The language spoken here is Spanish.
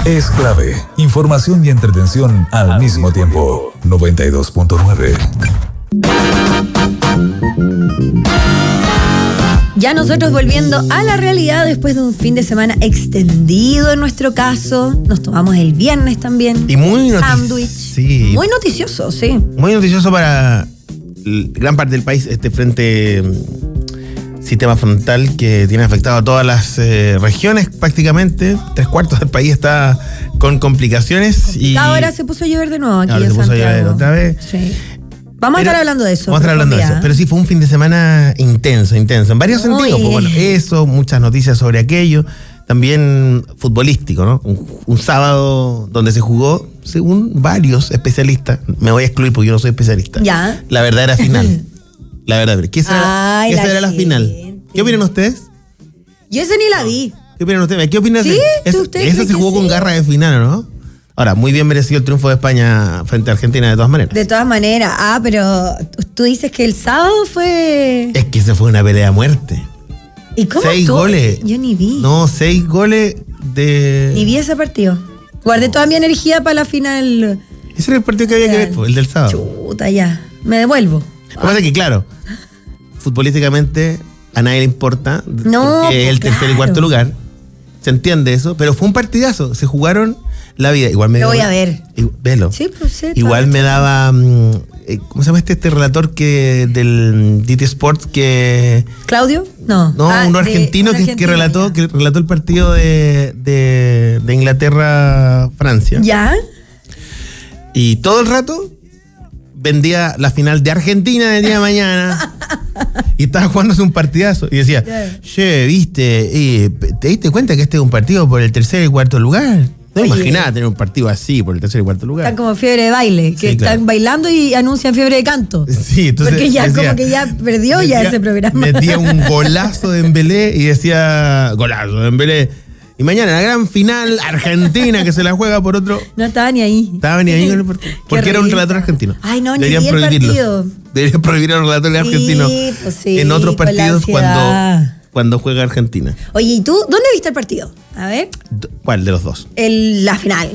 es clave. Información y entretención al mismo tiempo. 92.9. Ya nosotros volviendo a la realidad después de un fin de semana extendido en nuestro caso. Nos tomamos el viernes también. Y muy sándwich. Sí. Muy noticioso, sí. Muy noticioso para gran parte del país, este frente sistema frontal que tiene afectado a todas las regiones prácticamente. 3/4 del país está con complicaciones. Y ahora se puso a llover de nuevo aquí ahora en se puso Santiago. a llover otra vez. Sí. Vamos a estar hablando de eso. Vamos a estar hablando de eso. Pero sí, fue un fin de semana intenso. En varios sentidos. Pues bueno, eso, muchas noticias sobre aquello. También futbolístico, ¿no? Un sábado donde se jugó, según varios especialistas, me voy a excluir porque yo no soy especialista. Ya. La verdadera final. La verdad, ¿qué será la final? ¿Qué opinan ustedes? Yo ese ni la vi. ¿Qué opinan ustedes? ¿Qué opinan? ¿Sí? Esa se jugó con garra de final, ¿no? Ahora, muy bien merecido el triunfo de España frente a Argentina de todas maneras. De todas maneras. pero tú dices que el sábado fue... Es que se fue una pelea a muerte. ¿Y cómo 6 goles. Yo ni vi. No, 6 goles de... Ni vi ese partido. Guardé toda mi energía para la final. Ese era el partido que había que ver, el del sábado. Chuta, ya. Me devuelvo. Lo que pasa es que, claro, futbolísticamente a nadie le importa. No, porque es el tercer y cuarto lugar. Se entiende eso, pero fue un partidazo. Se jugaron la vida. Igual me Lo voy a ver. Velo. Sí, pues sí. Igual me daba... ¿cómo se llama este relator del DT Sports que... ¿Claudio? No. Uno argentino que relató el partido de Inglaterra-Francia. ¿Ya? Y todo el rato vendía la final de Argentina del día de mañana. Y estaba jugándose un partidazo. Y decía, ¿viste? ¿Te diste cuenta que este es un partido por el tercer y cuarto lugar? No imaginaba tener un partido así por el tercer y cuarto lugar. Están como fiebre de baile, que están bailando y anuncian fiebre de canto. Sí, entonces porque ya decía, como que ya perdió ese programa. Metía un golazo de Dembélé y decía, golazo de Dembélé. Y mañana la gran final argentina que se la juega por otro. No estaba ni ahí. Estaba ni ahí con el partido. Porque era un relator argentino. Ay, no, ni vi el partido. Deberían prohibir a los relatores argentinos en otros partidos cuando juega Argentina. Oye, ¿y tú dónde viste el partido? A ver. ¿Cuál de los dos? La final.